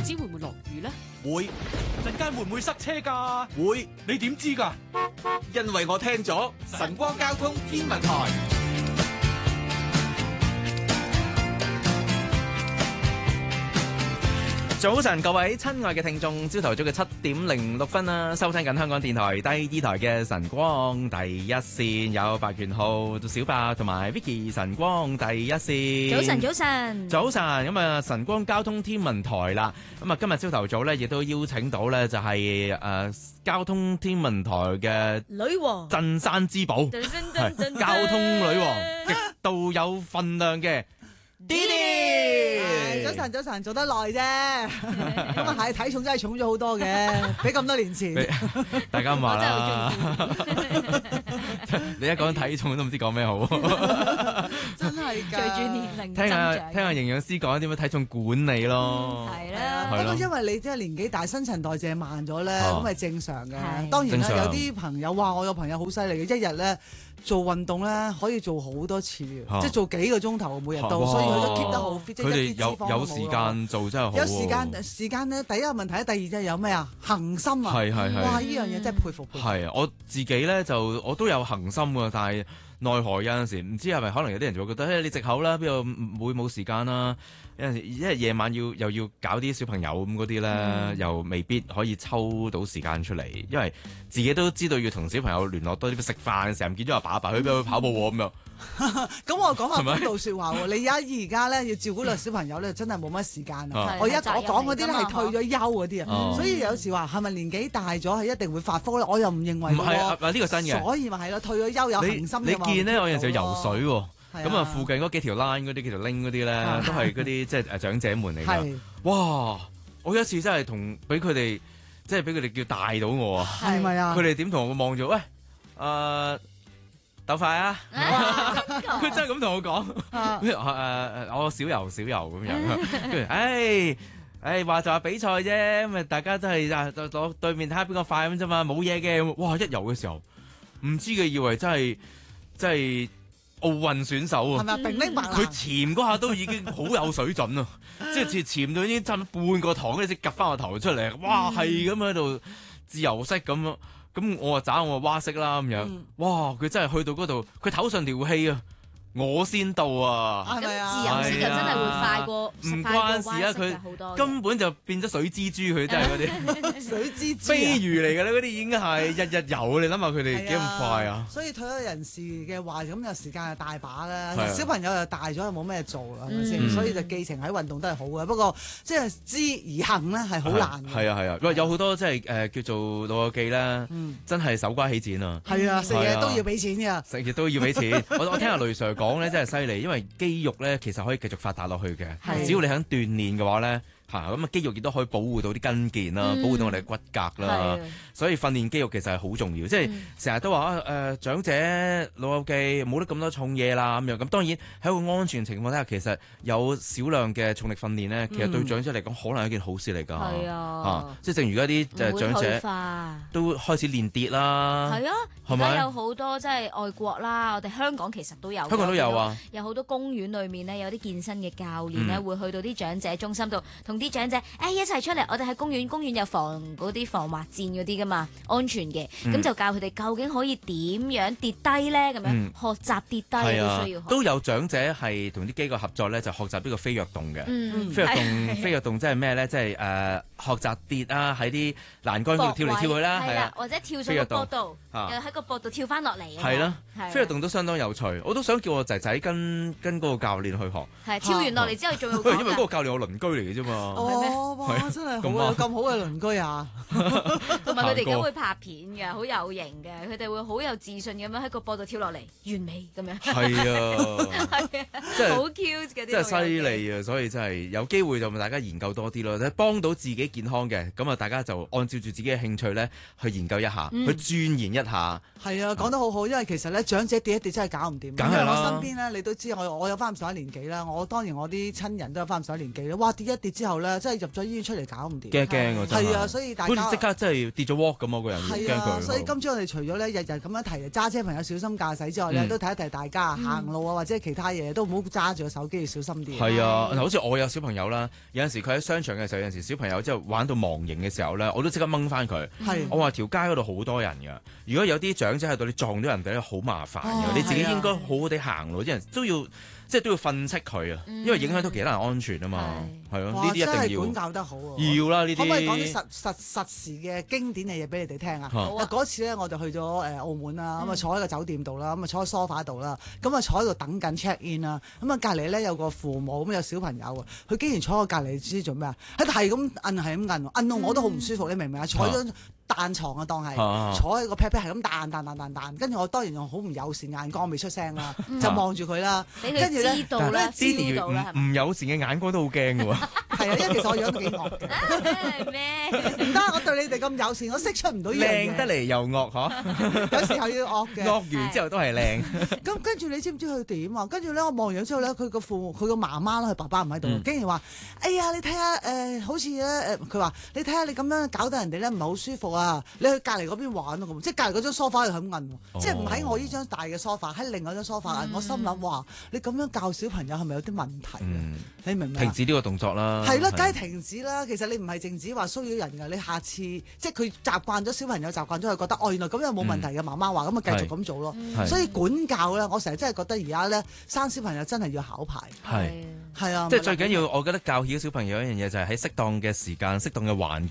知會唔會落雨咧？ 會，陣間會唔會塞車㗎？ 會， 你點知㗎？ 因為我聽咗晨光交通天文台。 早晨，各位親愛嘅聽眾，朝頭早嘅7:06啦，收聽緊香港電台第二台嘅晨光第一線，有白權浩、小白同埋 Vicky 晨光第一線。 早晨，早晨， 早晨，咁啊晨光交通天文台啦，咁啊今日朝頭早咧，亦都邀請到咧就係交通天文台嘅女王鎮山之寶，係交通女王，極度有份量嘅。 早晨，早晨，做得耐啫。咁啊係，體重真係重咗好多嘅，比咁多年前。 大家話啦，你一講體重都唔知講咩好。 真係㗎。 隨住年齡聽下營養師講點樣體重管理咯。 係啦。 不過因為你即係年紀大，新陳代謝慢咗咧，咁係正常嘅。當然啦，有啲朋友話我有朋友好犀利嘅，一日咧做運動咧可以做好多次，即係做幾個鐘頭每日都，所以佢都 keep 得好 fit， 即係一啲脂肪都冇咯。 有時間做真係好。 有時間咧，第一個問題，第二就係有咩啊？恆心啊！ 係。 哇！呢樣嘢真係佩服。 係啊，我自己咧我都有恆心㗎，但係奈何有陣時唔知係咪可能有啲人就會覺得你藉口啦，邊度會冇時間啦？有陣時因為夜晚又要搞啲小朋友咁嗰啲咧，又未必可以抽到時間出嚟，因為自己都知道要同小朋友聯絡多啲，食飯成日唔見咗阿爸去邊度跑步喎咁樣。 咁我講下公道説話喎，你而家咧要照顧個小朋友咧，真係冇乜時間啊！我講嗰啲咧係退咗休嗰啲啊，所以有時話係咪年紀大咗係一定會發福咧？我又唔認為。 唔係啊，呢個真嘅。 所以咪係咯，退咗休有恆心。 你見咧，我有陣時游水喎，咁啊附近嗰幾條 line 嗰啲叫做 link 嗰啲咧，都係嗰啲即係長者們嚟㗎。哇！我有一次真係俾佢哋叫帶到我啊！ 係咪啊？ 佢哋點同我望住？喂，鬥快啊！佢真係咁同我講，我少游咁樣，跟住話就話比賽啫，咁啊大家都係攞對面睇下邊個快咁啫嘛，冇嘢嘅。哇！一游嘅時候，唔知佢以為真係奧運選手啊！ 係咪冰冰白？ 佢潛嗰下都已經好有水準啊！即係潛到已經差唔多半個塘，跟住先夾翻個頭出嚟，哇！係咁喺度自由式咁咯。咁我話我蛙式啦咁樣，哇！佢真係去到嗰度，佢唞上條氣啊！我先到啊！ 係咪啊？自由式就真係會快過， 唔關事啊！佢根本就變咗水蜘蛛，佢真係嗰啲水蜘蛛飛魚嚟嘅咧，嗰啲已經係日游，你諗下佢哋幾咁快啊！ 所以退休人士嘅話，咁有時間係大把啦。小朋友又大咗，又冇咩做啦，係咪先？所以就寄情喺運動都係好嘅。不過即係知而行咧係好難嘅。 係啊！有好多即係叫做老友記啦，真係手瓜起剪啊！ 係啊，食嘢都要俾錢㗎。 食嘢都要俾錢。我聽阿雷 Sir 講咧真係犀利，因為肌肉咧其實可以繼續發達落去嘅，只要你肯鍛鍊嘅話咧。咁啊肌肉亦都可以保護到啲筋腱啦，保護到我哋骨骼啦，所以訓練肌肉其實係好重要。即係成日都話長者老友記冇得咁多重嘢啦咁樣。咁當然喺一個安全情況底下，其實有少量嘅重力訓練咧，其實對長者嚟講可能係一件好事嚟㗎。係啊，即係正如而家啲長者都開始練跌啦。 係啊，而家有好多即係外國啦，我哋香港其實都有。香港都有啊， 有好多公園裏面咧有啲健身嘅教練咧會去到啲長者中心度同啲長者一齊出嚟，我哋喺公園有防嗰啲防滑墊嗰啲噶嘛，安全嘅，咁就教佢哋究竟可以點樣跌低咧，咁樣學習跌低都需要。 都有長者係同啲機構合作咧，就學習呢個飛躍動嘅。飛躍動即係咩咧？即係學習跌啊，喺啲欄杆度跳嚟跳去啦，係啊， 或者跳上個坡度，又喺個坡度跳翻落嚟。 係啦，飛躍動都相當有趣，我都想叫我仔仔跟嗰個教練去學。 係跳完落嚟之後仲要因為嗰個教練我鄰居嚟嘅啫嘛。 哇！真係好啊，咁好嘅鄰居啊！ 同埋佢哋而家會拍片嘅，好有型嘅，佢哋會好有自信咁樣喺個坡度跳落嚟，完美咁樣。 係啊， 係啊，真係好 cute 嘅啲。 真係犀利啊！所以真係有機會就大家研究多啲咯，幫到自己健康嘅，咁啊大家就按照住自己嘅興趣咧去研究一下，去鑽研一下。 係啊，講得好好，因為其實咧長者跌一跌真係搞唔掂。 梗係啦， 我身邊咧你都知，我有翻咁上下年紀啦，當然我啲親人都有翻咁上下年紀啦。哇，跌一跌之後咧，真係入咗醫院出嚟搞唔掂。 驚啊！真係。 係啊，所以大家即刻真係跌咗鑊咁啊！個人係啊，所以今朝我哋除咗咧日日咁樣提揸車朋友小心駕駛之外咧，都提一提大家行路啊或者其他嘢都唔好揸住個手機，要小心啲。 係啊，好似我有小朋友啦，有陣時佢喺商場嘅時候，有陣時小朋友即係玩到忘形嘅時候咧，我都即刻掹翻佢。我話條街嗰度好多人㗎，如果有啲長者喺度，你撞到人哋咧好麻煩㗎。你自己應該好好地行路，啲人都要。即係都要訓斥佢啊，因為影響到其他人安全啊嘛，係咯，呢啲一定要。真係管教得好喎。要啦呢啲。可唔可以講啲實時嘅經典嘅嘢俾你哋聽啊？嗰次咧我就去咗澳門啦，咁啊坐喺個酒店度啦，咁啊坐喺 sofa 度啦，咁啊坐喺度等緊 check in 啦，咁啊隔離咧有個父母咁有小朋友啊，佢竟然坐我隔離，知做咩啊？喺度係咁摁到我都好唔舒服，你明唔明啊？坐咗彈床啊，當係坐喺個 pat pat 係咁彈，跟住我當然用好唔友善眼光未出聲啦，就望住佢啦，跟住咧， 知道啦， 唔友善嘅眼光都好驚嘅喎。 係啊，因為其實我樣都幾惡嘅。 咩？ 唔得，我對你哋咁友善，我識出唔到呢樣嘢。 靚得嚟又惡嗬， 有時候要惡嘅。 惡完之後都係靚。 咁跟住你知唔知佢點啊？跟住咧，我望完之後咧，佢個媽媽啦，佢爸爸唔喺度，竟然話：哎呀，你睇下好似咧佢話你睇下你咁樣搞到人哋咧唔係好舒服啊！你去隔離嗰邊玩咯，咁即係隔離嗰張 sofa 喺度咁摁，即係唔喺我呢張大嘅 sofa，喺另外張 sofa。我心諗話你咁樣教小朋友係咪有啲問題啊？你明唔明？ 停止呢個動作啦。 係咯，梗係停止啦。其實你唔係淨止話騷擾人㗎，你下次即係佢習慣咗，小朋友習慣咗，佢覺得原來咁樣冇問題嘅。媽媽話咁啊，繼續咁做咯。所以管教咧，我成日真係覺得而家咧生小朋友真係要考牌。係啊， 即係最緊要，我覺得教曉小朋友一樣嘢就係喺適當嘅時間、適當嘅環